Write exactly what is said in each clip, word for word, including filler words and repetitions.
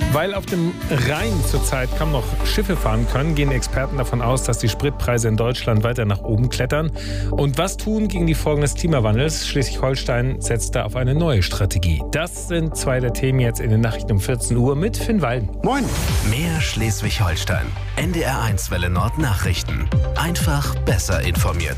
Weil auf dem Rhein zurzeit kaum noch Schiffe fahren können, gehen Experten davon aus, dass die Spritpreise in Deutschland weiter nach oben klettern. Und was tun gegen die Folgen des Klimawandels? Schleswig-Holstein setzt da auf eine neue Strategie. Das sind zwei der Themen jetzt in den Nachrichten um vierzehn Uhr mit Finn Walden. Moin! Mehr Schleswig-Holstein. N D R eins Welle Nord Nachrichten. Einfach besser informiert.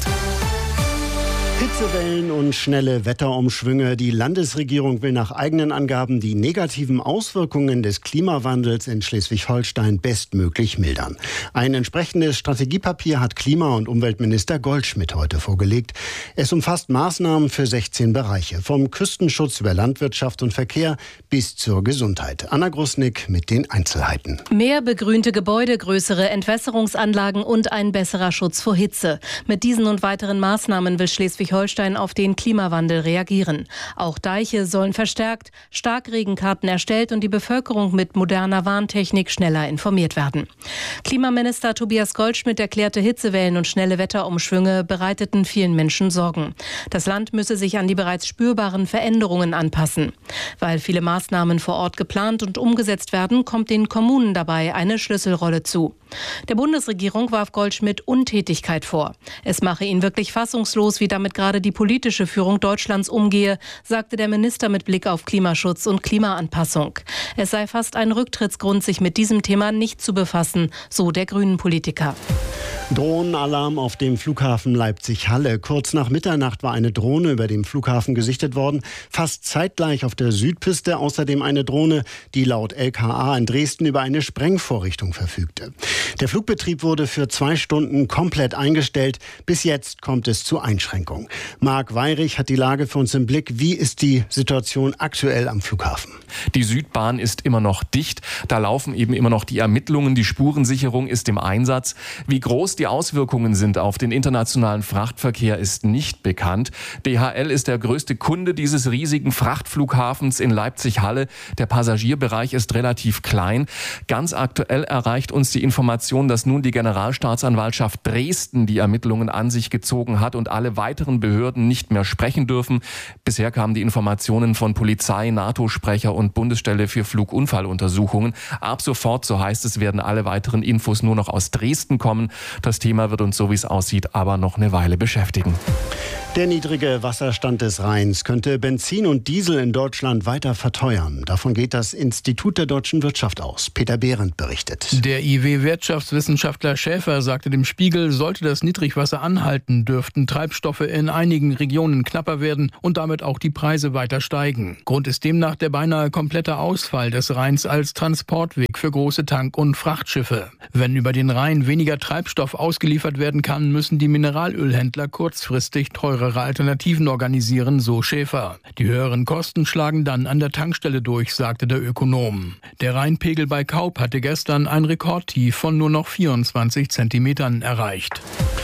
Hitzewellen und schnelle Wetterumschwünge. Die Landesregierung will nach eigenen Angaben die negativen Auswirkungen des Klimawandels in Schleswig-Holstein bestmöglich mildern. Ein entsprechendes Strategiepapier hat Klima- und Umweltminister Goldschmidt heute vorgelegt. Es umfasst Maßnahmen für sechzehn Bereiche, vom Küstenschutz über Landwirtschaft und Verkehr bis zur Gesundheit. Anna Grusnick mit den Einzelheiten. Mehr begrünte Gebäude, größere Entwässerungsanlagen und ein besserer Schutz vor Hitze. Mit diesen und weiteren Maßnahmen will Schleswig-Holstein auf den Klimawandel reagieren. Auch Deiche sollen verstärkt, Starkregenkarten erstellt und die Bevölkerung mit moderner Warntechnik schneller informiert werden. Klimaminister Tobias Goldschmidt erklärte, Hitzewellen und schnelle Wetterumschwünge bereiteten vielen Menschen Sorgen. Das Land müsse sich an die bereits spürbaren Veränderungen anpassen. Weil viele Maßnahmen vor Ort geplant und umgesetzt werden, kommt den Kommunen dabei eine Schlüsselrolle zu. Der Bundesregierung warf Goldschmidt Untätigkeit vor. Es mache ihn wirklich fassungslos, wie damit gerade die politische Führung Deutschlands umgehe, sagte der Minister mit Blick auf Klimaschutz und Klimaanpassung. Es sei fast ein Rücktrittsgrund, sich mit diesem Thema nicht zu befassen, so der Grünen-Politiker. Drohnenalarm auf dem Flughafen Leipzig-Halle. Kurz nach Mitternacht war eine Drohne über dem Flughafen gesichtet worden. Fast zeitgleich auf der Südpiste außerdem eine Drohne, die laut L K A in Dresden über eine Sprengvorrichtung verfügte. Der Flugbetrieb wurde für zwei Stunden komplett eingestellt. Bis jetzt kommt es zu Einschränkungen. Marc Weyrich hat die Lage für uns im Blick. Wie ist die Situation aktuell am Flughafen? Die Südbahn ist immer noch dicht. Da laufen eben immer noch die Ermittlungen. Die Spurensicherung ist im Einsatz. Wie groß die Auswirkungen sind auf den internationalen Frachtverkehr, ist nicht bekannt. D H L ist der größte Kunde dieses riesigen Frachtflughafens in Leipzig-Halle. Der Passagierbereich ist relativ klein. Ganz aktuell erreicht uns die Information, dass nun die Generalstaatsanwaltschaft Dresden die Ermittlungen an sich gezogen hat und alle weiteren Behörden nicht mehr sprechen dürfen. Bisher kamen die Informationen von Polizei, NATO-Sprecher und Bundesstelle für Flugunfalluntersuchungen. Ab sofort, so heißt es, werden alle weiteren Infos nur noch aus Dresden kommen. Das Thema wird uns, so wie es aussieht, aber noch eine Weile beschäftigen. Der niedrige Wasserstand des Rheins könnte Benzin und Diesel in Deutschland weiter verteuern. Davon geht das Institut der deutschen Wirtschaft aus. Peter Behrendt berichtet. Der I W-Wirtschaftswissenschaftler Schäfer sagte dem Spiegel, sollte das Niedrigwasser anhalten, dürften Treibstoffe in einigen Regionen knapper werden und damit auch die Preise weiter steigen. Grund ist demnach der beinahe komplette Ausfall des Rheins als Transportweg für große Tank- und Frachtschiffe. Wenn über den Rhein weniger Treibstoff ausgeliefert werden kann, müssen die Mineralölhändler kurzfristig teurere Alternativen organisieren, so Schäfer. Die höheren Kosten schlagen dann an der Tankstelle durch, sagte der Ökonom. Der Rheinpegel bei Kaup hatte gestern ein Rekordtief von nur noch vierundzwanzig Zentimetern erreicht.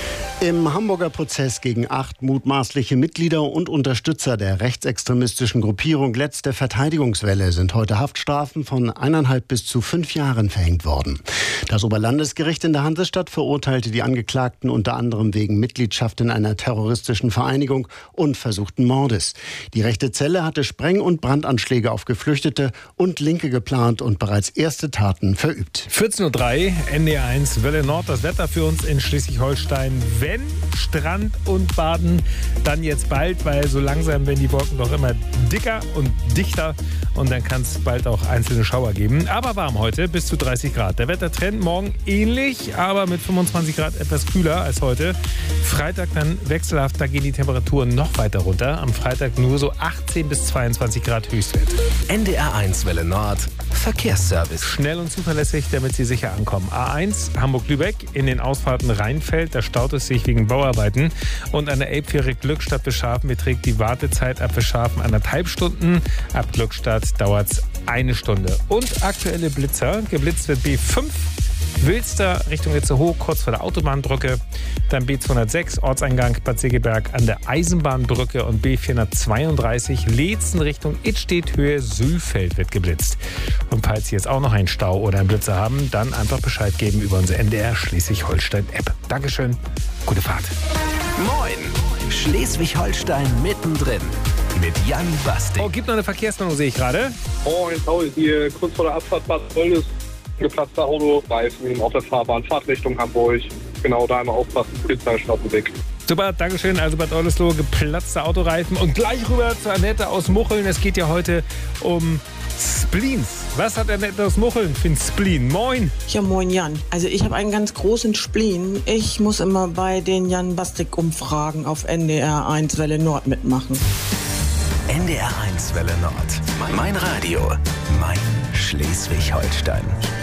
Im Hamburger Prozess gegen acht mutmaßliche Mitglieder und Unterstützer der rechtsextremistischen Gruppierung Letzte Verteidigungswelle sind heute Haftstrafen von eineinhalb bis zu fünf Jahren verhängt worden. Das Oberlandesgericht in der Hansestadt verurteilte die Angeklagten unter anderem wegen Mitgliedschaft in einer terroristischen Vereinigung und versuchten Mordes. Die rechte Zelle hatte Spreng- und Brandanschläge auf Geflüchtete und Linke geplant und bereits erste Taten verübt. vierzehn Uhr drei, N D R eins, Welle Nord, das Wetter für uns in Schleswig-Holstein. Wenn Strand und Baden, dann jetzt bald, weil so langsam werden die Wolken doch immer dicker und dichter und dann kann es bald auch einzelne Schauer geben. Aber warm heute, bis zu dreißig Grad. Der Wettertrend morgen ähnlich, aber mit fünfundzwanzig Grad etwas kühler als heute. Freitag dann wechselhaft, da gehen die Temperaturen noch weiter runter. Am Freitag nur so achtzehn bis zweiundzwanzig Grad Höchstwert. N D R eins Welle Nord, Verkehrsservice. Schnell und zuverlässig, damit Sie sicher ankommen. A eins Hamburg-Lübeck, in den Ausfahrten Rheinfeld, da staut es sich wegen Bauarbeiten. Und an der Elbfähre Glückstadt Bescharfen beträgt die Wartezeit ab Bescharfen anderthalb Stunden. Ab Glückstadt dauert es eine Stunde. Und aktuelle Blitzer. Geblitzt wird B fünf. Wilster Richtung Itzehoe, kurz vor der Autobahnbrücke. Dann B zweihundertsechs, Ortseingang Bad Segeberg an der Eisenbahnbrücke und B vierhundertzweiunddreißig, Leetzen Richtung Idstedt, Höhe Sülfeld wird geblitzt. Und falls Sie jetzt auch noch einen Stau oder einen Blitzer haben, dann einfach Bescheid geben über unsere N D R Schleswig-Holstein-App. Dankeschön, gute Fahrt. Moin! Schleswig-Holstein mittendrin. mit Jan Bastik. Oh, gibt noch eine Verkehrsmeldung, sehe ich gerade. Oh, jetzt hau ich hier kurz vor der Abfahrt Bad Oldesloe, geplatzter Autoreifen auf der Fahrbahn, Fahrtrichtung Hamburg. Genau, da einmal aufpassen, Polizeistadt auf dem Weg. Super, Dankeschön. Also Bad Oldesloe, geplatzte Autoreifen. Und gleich rüber zu Annette aus Mucheln. Es geht ja heute um Spleens. Was hat Annette aus Mucheln für ein Spleen? Moin. Ja, moin Jan. Also ich habe einen ganz großen Spleen. Ich muss immer bei den Jan Bastik-Umfragen auf N D R eins Welle Nord mitmachen. N D R eins Welle Nord. Mein Radio. Mein Schleswig-Holstein.